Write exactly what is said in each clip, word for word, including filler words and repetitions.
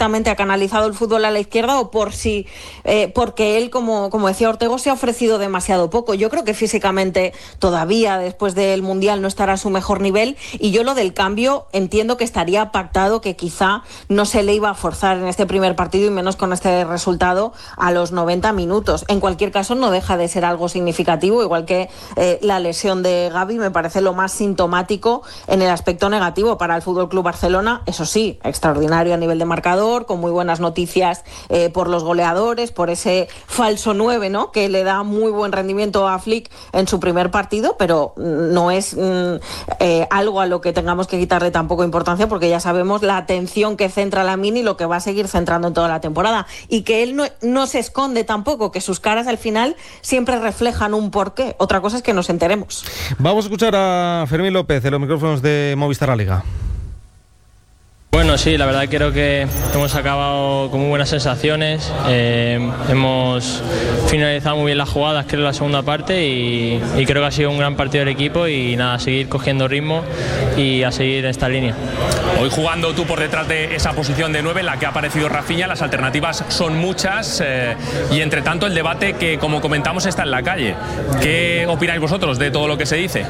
directamente ha canalizado el fútbol a la izquierda o por si, eh, porque él, como, como decía Ortego, se ha ofrecido demasiado poco. Yo creo que físicamente todavía después del Mundial no estará a su mejor nivel, y yo lo del cambio entiendo que estaría pactado, que quizá no se le iba a forzar en este primer partido y menos con este resultado a los noventa minutos. En cualquier caso, no deja de ser algo significativo, igual que eh, la lesión de Gavi me parece lo más sintomático en el aspecto negativo para el F C Barcelona. Eso sí, extraordinario a nivel de marcador, con muy buenas noticias eh, por los goleadores, por ese falso nueve, ¿no?, que le da muy buen rendimiento a Flick en su primer partido, pero no es mm, eh, algo a lo que tengamos que quitarle tampoco importancia, porque ya sabemos la atención que centra Lamine y lo que va a seguir centrando en toda la temporada, y que él no, no se esconde tampoco, que sus caras al final siempre reflejan un porqué. Otra cosa es que nos enteremos. Vamos a escuchar a Fermín López en los micrófonos de Movistar La Liga. Bueno, sí, la verdad creo que hemos acabado con muy buenas sensaciones, eh, hemos finalizado muy bien las jugadas, creo, en la segunda parte, y, y creo que ha sido un gran partido del equipo, y nada, a seguir cogiendo ritmo y a seguir esta línea. Hoy jugando tú por detrás de esa posición de nueve en la que ha aparecido Rafinha, las alternativas son muchas, eh, y entre tanto el debate que, como comentamos, está en la calle. ¿Qué opináis vosotros de todo lo que se dice?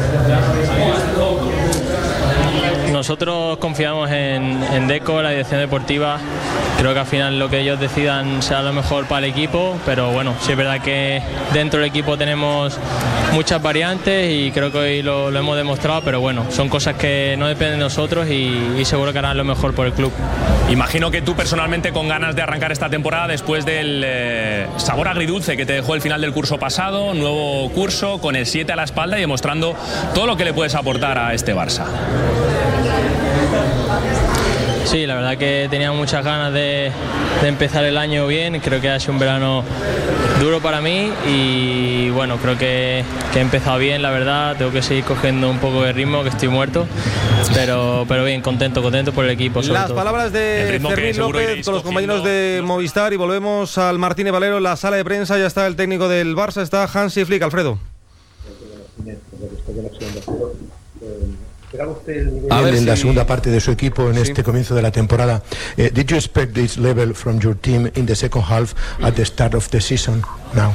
Nosotros confiamos en, en Deco, la dirección deportiva. Creo que al final lo que ellos decidan será lo mejor para el equipo, pero bueno, sí es verdad que dentro del equipo tenemos muchas variantes y creo que hoy lo, lo hemos demostrado, pero bueno, son cosas que no dependen de nosotros y, y seguro que harán lo mejor por el club. Imagino que tú personalmente con ganas de arrancar esta temporada después del eh, sabor agridulce que te dejó el final del curso pasado, nuevo curso con el siete a la espalda y demostrando todo lo que le puedes aportar a este Barça. Sí, la verdad que tenía muchas ganas de, de empezar el año bien. Creo que ha sido un verano duro para mí y bueno, creo que, que he empezado bien, la verdad. Tengo que seguir cogiendo un poco de ritmo, que estoy muerto, pero, pero bien, contento, contento por el equipo. Sobre Las todo. Palabras de Fermín López con los compañeros de Movistar, y volvemos al Martínez Valero en la sala de prensa. Ya está el técnico del Barça, está Hansi Flick. Alfredo. A ver, en la segunda parte de su equipo en sí. este comienzo de la temporada, uh, did you expect this level from your team in the second half at the start of the season now?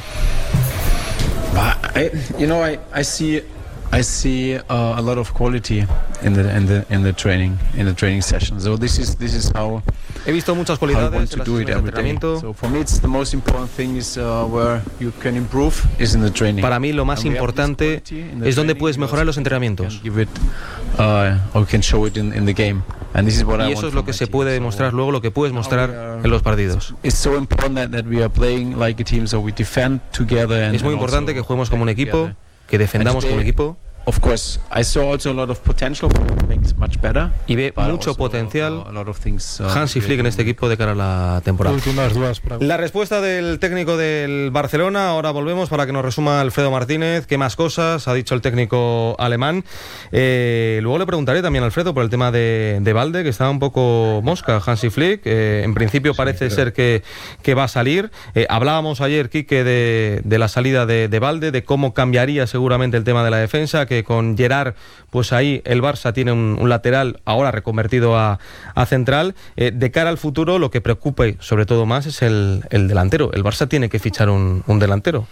I, you know, I, I see I see uh, a lot of quality in the in the in the training in the training sessions. So this is this is how He visto muchas cualidades en el entrenamiento. So for me it's the most important thing is uh, where you can improve is in the training. Para mí lo más importante es donde puedes mejorar los entrenamientos. Give it, uh, or can show it in, in the game. And this is what y I eso want es lo que se puede demostrar luego, lo que puedes mostrar are, en los partidos. It's so important that, that we are playing like a team, so we defend together. And, es muy importante que juguemos como un equipo, que defendamos como un equipo. Of course, I saw also a lot of potential to make it much better. Y ve mucho potencial Hansi Flick en este equipo de cara a la temporada. La respuesta del técnico del Barcelona. Ahora volvemos para que nos resuma Alfredo Martínez qué más cosas ha dicho el técnico alemán. Eh, luego le preguntaré también a Alfredo por el tema de, de Balde, que está un poco mosca Hansi Flick. Eh, en principio parece sí, ser que, que va a salir. Eh, hablábamos ayer, Quique, de, de la salida de, de Balde, de cómo cambiaría seguramente el tema de la defensa, que con Gerard, pues ahí el Barça tiene un, un lateral ahora reconvertido a, a central. Eh, de cara al futuro, lo que preocupe sobre todo más es el, el delantero. El Barça tiene que fichar un, un delantero.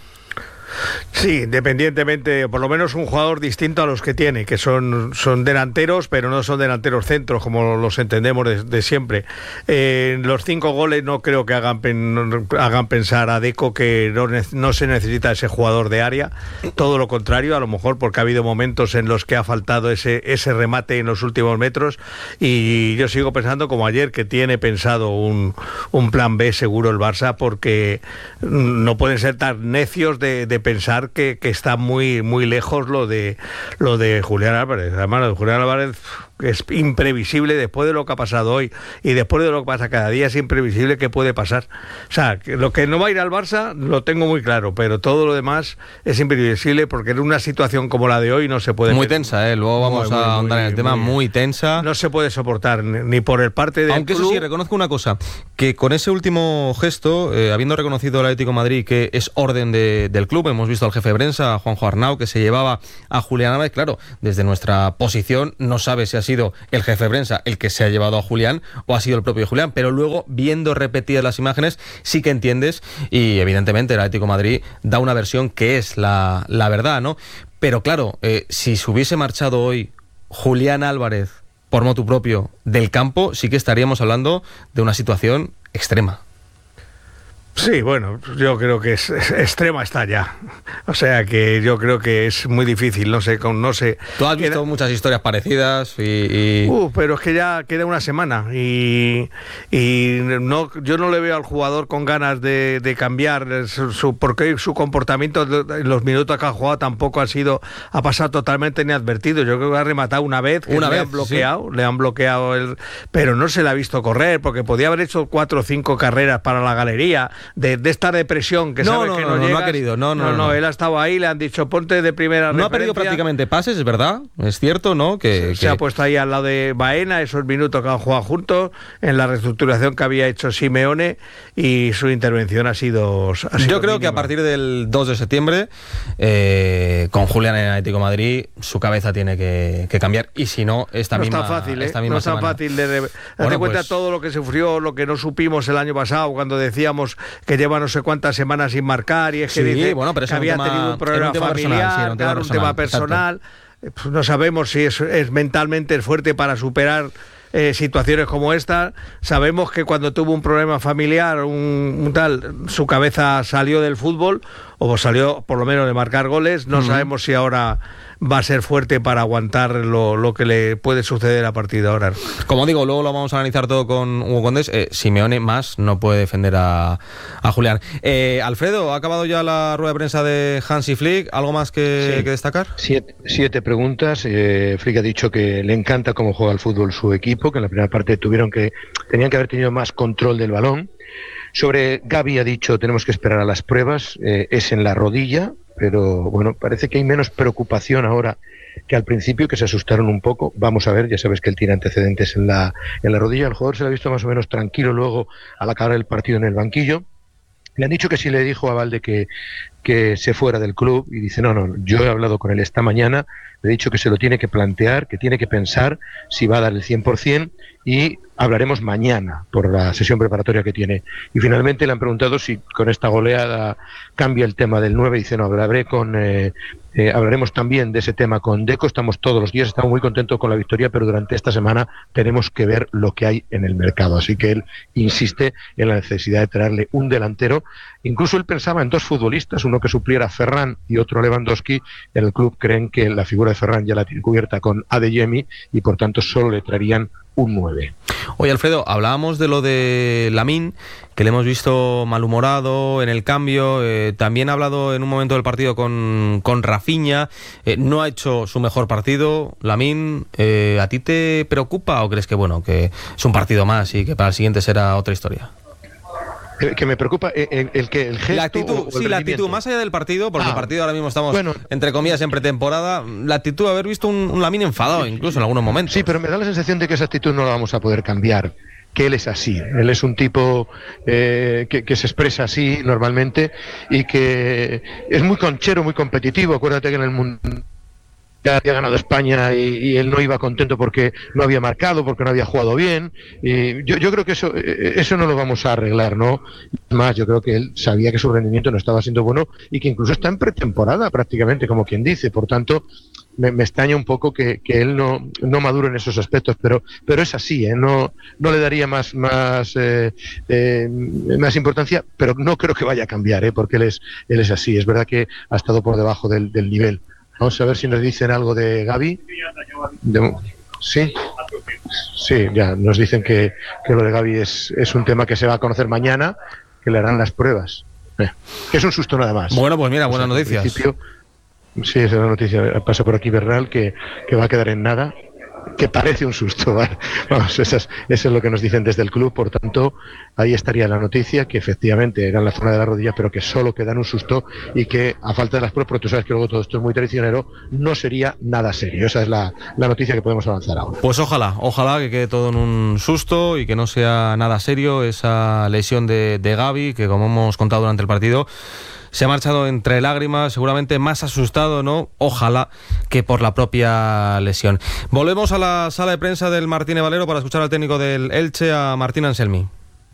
Sí, independientemente, por lo menos un jugador distinto a los que tiene, que son, son delanteros, pero no son delanteros centros como los entendemos de, de siempre. Eh, los cinco goles no creo que hagan, pen, hagan pensar a Deco que no, no se necesita ese jugador de área, todo lo contrario, a lo mejor porque ha habido momentos en los que ha faltado ese, ese remate en los últimos metros, y yo sigo pensando como ayer que tiene pensado un, un plan B seguro el Barça, porque no pueden ser tan necios de, de pensar que, que está muy muy lejos lo de lo de Julián Álvarez. Además, lo de Julián Álvarez es imprevisible después de lo que ha pasado hoy y después de lo que pasa cada día, es imprevisible que puede pasar. O sea, que lo que no va a ir al Barça lo tengo muy claro, pero todo lo demás es imprevisible, porque en una situación como la de hoy no se puede... Muy tensa, ¿eh? Luego vamos muy, a ahondar en el tema, muy, muy tensa. No se puede soportar ni por el parte del Aunque club. Eso sí, reconozco una cosa, que con ese último gesto, eh, habiendo reconocido al Atlético de Madrid que es orden de, del club, hemos visto al jefe de prensa, a Juanjo Arnau, que se llevaba a Julián Álvarez. Claro, desde nuestra posición no sabe si ha sido el jefe de prensa el que se ha llevado a Julián o ha sido el propio Julián, pero luego, viendo repetidas las imágenes, sí que entiendes, y evidentemente el Atlético de Madrid da una versión que es la, la verdad, ¿no? Pero claro, eh, si se hubiese marchado hoy Julián Álvarez por motu propio del campo, sí que estaríamos hablando de una situación extrema. Sí, bueno, yo creo que es, es extrema está ya. O sea que yo creo que es muy difícil, no sé, con no sé. Tú has visto queda... muchas historias parecidas y, y... Uh, pero es que ya queda una semana y, y no, yo no le veo al jugador con ganas de, de cambiar su, su, porque su comportamiento en los minutos que ha jugado tampoco ha sido, ha pasado totalmente inadvertido. Yo creo que ha rematado una vez, que una le vez, han bloqueado, sí. le han bloqueado el, pero no se le ha visto correr porque podía haber hecho cuatro o cinco carreras para la galería. De, de esta depresión que no, sabe no, que no, no, llegas. no ha querido, no, no, no, no, no, él ha estado ahí, le han dicho ponte de primera no referencia. Ha perdido prácticamente pases, es verdad, es cierto, ¿no? Que, se, que... se ha puesto ahí al lado de Baena, esos minutos que han jugado juntos, en la reestructuración que había hecho Simeone, y su intervención ha sido, ha sido yo creo mínima. Que a partir del dos de septiembre, eh, con Julián en el Atlético de Madrid, su cabeza tiene que, que cambiar, y si no, esta no misma es tan fácil, ¿eh? esta misma no es tan semana. fácil de... Date bueno, cuenta pues... todo lo que sufrió, lo que no supimos el año pasado, cuando decíamos que lleva no sé cuántas semanas sin marcar, y es que sí, dice bueno, pero que había tema, tenido un problema un familiar, personal, sí, un tema claro, personal, un tema personal. Pues no sabemos si es, es mentalmente fuerte para superar eh, situaciones como esta. Sabemos que cuando tuvo un problema familiar, un, un tal, su cabeza salió del fútbol, o salió por lo menos de marcar goles. No uh-huh. sabemos si ahora va a ser fuerte para aguantar lo, lo que le puede suceder a partir de ahora. Como digo, luego lo vamos a analizar todo con Hugo Condés. Eh, Simeone más no puede defender a, a Julián. Eh, Alfredo, ¿ha acabado ya la rueda de prensa de Hansi Flick? ¿Algo más que, sí. que destacar? Siete, siete preguntas. Eh, Flick ha dicho que le encanta cómo juega al fútbol su equipo, que en la primera parte tuvieron que tenían que haber tenido más control del balón. Sobre Gavi ha dicho tenemos que esperar a las pruebas, eh, es en la rodilla, pero bueno, parece que hay menos preocupación ahora que al principio, que se asustaron un poco. Vamos a ver, ya sabes que él tiene antecedentes en la, en la rodilla. El jugador se le ha visto más o menos tranquilo luego al acabar el partido en el banquillo. Le han dicho que sí, le dijo a Valde que, que se fuera del club, y dice no, no, yo he hablado con él esta mañana, le he dicho que se lo tiene que plantear, que tiene que pensar si va a dar el cien por ciento, y hablaremos mañana por la sesión preparatoria que tiene. Y finalmente le han preguntado si con esta goleada cambia el tema del nueve, y dice no, hablaré con eh, eh, hablaremos también de ese tema con Deco. Estamos todos los días, estamos muy contentos con la victoria, pero durante esta semana tenemos que ver lo que hay en el mercado. Así que él insiste en la necesidad de traerle un delantero. Incluso él pensaba en dos futbolistas, uno que supliera a Ferran y otro a Lewandowski. En el club creen que la figura de Ferran ya la tiene cubierta con Adeyemi, y por tanto solo le traerían un nueve. Oye, Alfredo, hablábamos de lo de Lamine, que le hemos visto malhumorado en el cambio. Eh, también ha hablado en un momento del partido con, con Rafinha. Eh, no ha hecho su mejor partido, Lamine. Eh, ¿A ti te preocupa o crees que bueno, que es un partido más y que para el siguiente será otra historia? Que me preocupa el, el que el gesto, la actitud, sí, la actitud más allá del partido, porque ah, el partido ahora mismo estamos bueno, entre comillas en pretemporada. La actitud de haber visto un, un Lamine enfadado incluso en algunos momentos. Sí, pero me da la sensación de que esa actitud no la vamos a poder cambiar, que él es así, él es un tipo eh, que, que se expresa así normalmente, y que es muy conchero, muy competitivo. Acuérdate que en el mundo ya había ganado España y, y él no iba contento porque no había marcado, porque no había jugado bien. Y yo, yo creo que eso eso no lo vamos a arreglar, ¿no? Más, yo creo que él sabía que su rendimiento no estaba siendo bueno, y que incluso está en pretemporada prácticamente, como quien dice. Por tanto, me, me extraña un poco que, que él no, no madure en esos aspectos, pero pero es así, ¿eh? No, no le daría más más eh, eh, más importancia, pero no creo que vaya a cambiar, ¿eh? Porque él es él es así. Es verdad que ha estado por debajo del, del nivel. Vamos a ver si nos dicen algo de Gavi. De, sí, sí, ya nos dicen que, que lo de Gavi es, es un tema que se va a conocer mañana, que le harán las pruebas. Eh, que es un susto nada más. Bueno, pues mira, buenas o sea, noticias. Sí, esa es la noticia. Pasa por aquí Bernal, que, que va a quedar en nada. que parece un susto, ¿vale? Vamos, eso es, eso es lo que nos dicen desde el club, por tanto, ahí estaría la noticia, que efectivamente era en la zona de la rodilla, pero que solo quedan un susto y que a falta de las pruebas, porque tú sabes que luego todo esto es muy traicionero, no sería nada serio. Esa es la, la noticia que podemos avanzar ahora. Pues ojalá, ojalá que quede todo en un susto y que no sea nada serio esa lesión de, de Gavi, que como hemos contado durante el partido, se ha marchado entre lágrimas, seguramente más asustado, ¿no? Ojalá que por la propia lesión. Volvemos a la sala de prensa del Martínez Valero para escuchar al técnico del Elche, a Martín Anselmi.